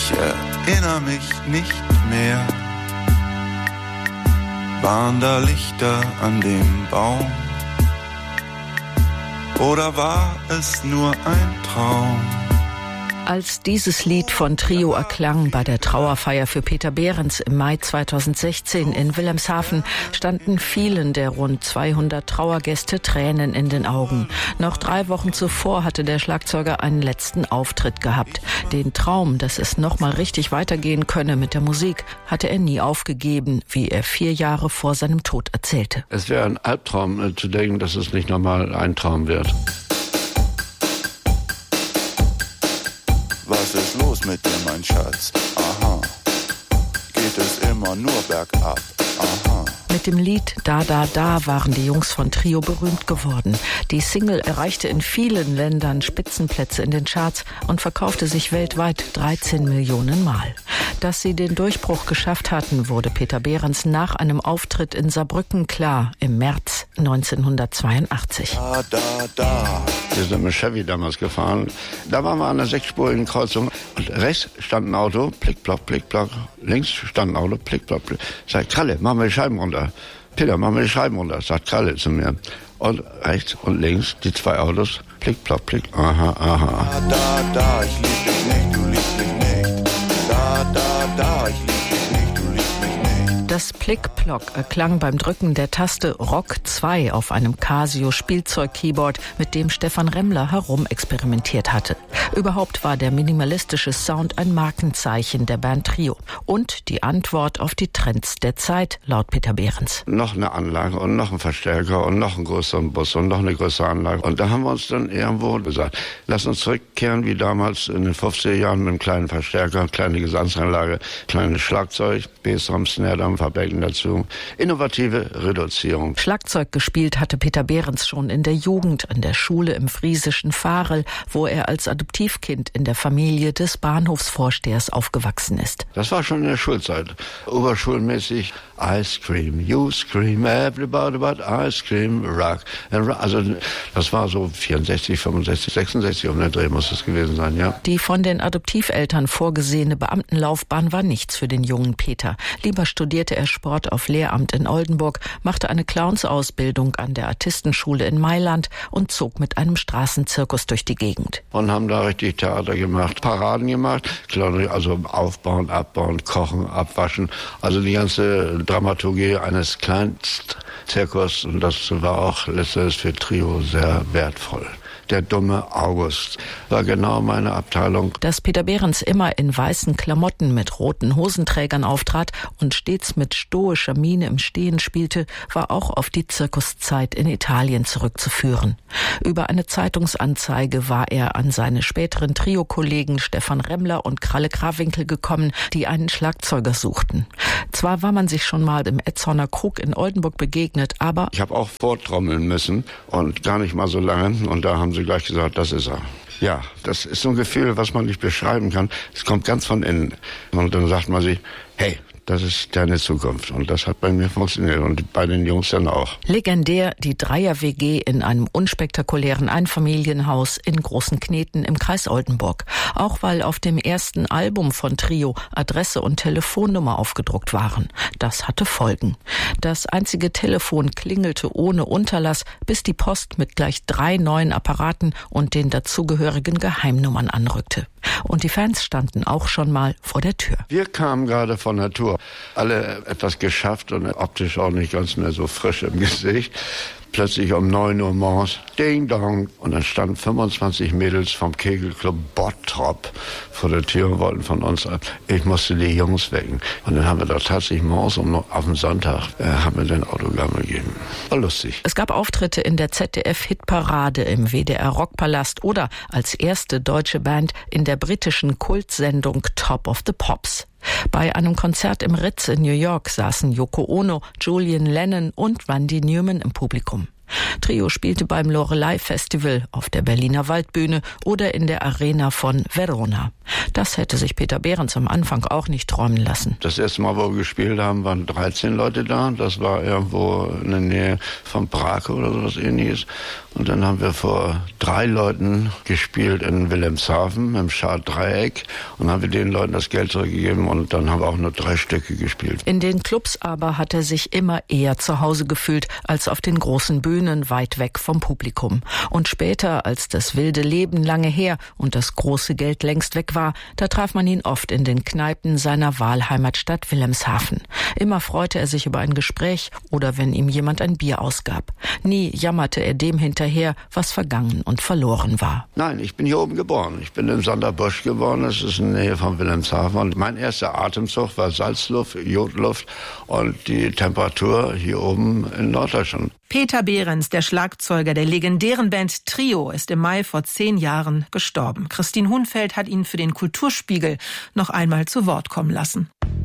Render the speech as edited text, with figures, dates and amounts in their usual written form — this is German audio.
Ich erinnere mich nicht mehr. Waren da Lichter an dem Baum? Oder war es nur ein Traum? Als dieses Lied von Trio erklang bei der Trauerfeier für Peter Behrens im Mai 2016 in Wilhelmshaven, standen vielen der rund 200 Trauergäste Tränen in den Augen. Noch 3 Wochen zuvor hatte der Schlagzeuger einen letzten Auftritt gehabt. Den Traum, dass es nochmal richtig weitergehen könne mit der Musik, hatte er nie aufgegeben, wie er 4 Jahre vor seinem Tod erzählte. Es wäre ein Albtraum zu denken, dass es nicht nochmal ein Traum wird. Was ist los mit dir, mein Schatz? Aha. Geht es immer nur bergab? Aha. Mit dem Lied Da, Da, Da waren die Jungs von Trio berühmt geworden. Die Single erreichte in vielen Ländern Spitzenplätze in den Charts und verkaufte sich weltweit 13 Millionen Mal. Dass sie den Durchbruch geschafft hatten, wurde Peter Behrens nach einem Auftritt in Saarbrücken klar, im März 1982. Da, da, da. Wir sind mit Chevy damals gefahren. Da waren wir an einer 6-spurigen Kreuzung. Und rechts stand ein Auto, plick, plock, plick, plock. Links stand ein Auto, plick, plock, plick. Sagt, Kralle, mach mal die Scheiben runter. Peter, mach mal die Scheiben runter, sagt Kralle zu mir. Und rechts und links die 2 Autos, plick, plock, plick, aha, aha. Da, da, da, ich lieb dich nicht, du liebst mich nicht. Da, da, da, ich lieb dich nicht, du liebst mich nicht. Das Plick-Plock erklang beim Drücken der Taste Rock 2 auf einem Casio-Spielzeug-Keyboard, mit dem Stefan Remmler herumexperimentiert hatte. Überhaupt war der minimalistische Sound ein Markenzeichen der Band Trio und die Antwort auf die Trends der Zeit, laut Peter Behrens. Noch eine Anlage und noch ein Verstärker und noch einen größeren Bus und noch eine größere Anlage. Und da haben wir uns dann irgendwo gesagt, lass uns zurückkehren wie damals in den 50er Jahren mit einem kleinen Verstärker, kleine Gesangsanlage, kleines Schlagzeug, Bassdrum, Snare Drum, Verbecken dazu. Innovative Reduzierung. Schlagzeug gespielt hatte Peter Behrens schon in der Jugend, an der Schule im friesischen Varel, wo er als Adoptivkind in der Familie des Bahnhofsvorstehers aufgewachsen ist. Das war schon in der Schulzeit. Oberschulmäßig Ice Cream, you scream, everybody but Ice Cream, rock. Also das war so 64, 65, 66 um den Dreh muss es gewesen sein, ja. Die von den Adoptiveltern vorgesehene Beamtenlaufbahn war nichts für den jungen Peter. Lieber studierte er Sport auf Lehramt in Oldenburg, machte eine Clownsausbildung an der Artistenschule in Mailand und zog mit einem Straßenzirkus durch die Gegend. Und haben da richtig Theater gemacht, Paraden gemacht, also aufbauen, abbauen, kochen, abwaschen, also die ganze Dramaturgie eines Kleinstzirkus, und das war auch letztendlich für Trio sehr wertvoll. Der dumme August war genau meine Abteilung. Dass Peter Behrens immer in weißen Klamotten mit roten Hosenträgern auftrat und stets mit stoischer Miene im Stehen spielte, war auch auf die Zirkuszeit in Italien zurückzuführen. Über eine Zeitungsanzeige war er an seine späteren Trio-Kollegen Stefan Remmler und Kralle Krawinkel gekommen, die einen Schlagzeuger suchten. Zwar war man sich schon mal im Etzhorner Krug in Oldenburg begegnet, aber ich habe auch vortrommeln müssen und gar nicht mal so lange, und da haben sie gleich gesagt, das ist er. Ja, das ist so ein Gefühl, was man nicht beschreiben kann. Es kommt ganz von innen. Und dann sagt man sich, hey, das ist deine Zukunft. Und das hat bei mir funktioniert und bei den Jungs dann auch. Legendär die Dreier-WG in einem unspektakulären Einfamilienhaus in Großenkneten im Kreis Oldenburg. Auch weil auf dem ersten Album von Trio Adresse und Telefonnummer aufgedruckt waren. Das hatte Folgen. Das einzige Telefon klingelte ohne Unterlass, bis die Post mit gleich 3 neuen Apparaten und den dazugehörigen Geheimnummern anrückte. Und die Fans standen auch schon mal vor der Tür. Wir kamen gerade von der Tour. Alle etwas geschafft und optisch auch nicht ganz mehr so frisch im Gesicht. Plötzlich um 9 Uhr morgens, Ding Dong. Und dann standen 25 Mädels vom Kegelclub Bottrop vor der Tür und wollten von uns ab. Ich musste die Jungs wecken. Und dann haben wir da tatsächlich morgens auf dem Sonntag haben wir den Autogramm gegeben. War lustig. Es gab Auftritte in der ZDF-Hitparade, im WDR Rockpalast oder als erste deutsche Band in der britischen Kultsendung Top of the Pops. Bei einem Konzert im Ritz in New York saßen Yoko Ono, Julian Lennon und Randy Newman im Publikum. Trio spielte beim Loreley Festival, auf der Berliner Waldbühne oder in der Arena von Verona. Das hätte sich Peter Behrens am Anfang auch nicht träumen lassen. Das erste Mal, wo wir gespielt haben, waren 13 Leute da. Das war irgendwo in der Nähe von Prag oder sowas ähnliches. Und dann haben wir vor 3 Leuten gespielt in Wilhelmshaven im Schad-Dreieck und haben wir den Leuten das Geld zurückgegeben und dann haben wir auch nur 3 Stücke gespielt. In den Clubs aber hat er sich immer eher zu Hause gefühlt als auf den großen Bühnen weit weg vom Publikum. Und später, als das wilde Leben lange her und das große Geld längst weg war, da traf man ihn oft in den Kneipen seiner Wahlheimatstadt Wilhelmshaven. Immer freute er sich über ein Gespräch oder wenn ihm jemand ein Bier ausgab. Nie jammerte er dem hinterher, was vergangen und verloren war. Nein, ich bin hier oben geboren. Ich bin in Sonderbusch geboren, das ist in der Nähe von Wilhelmshaven. Und mein erster Atemzug war Salzluft, Jodluft und die Temperatur hier oben in Norddeutschland. Peter Behrens, der Schlagzeuger der legendären Band Trio, ist im Mai vor 10 Jahren gestorben. Christine Hunfeld hat ihn für den Kulturspiegel noch einmal zu Wort kommen lassen.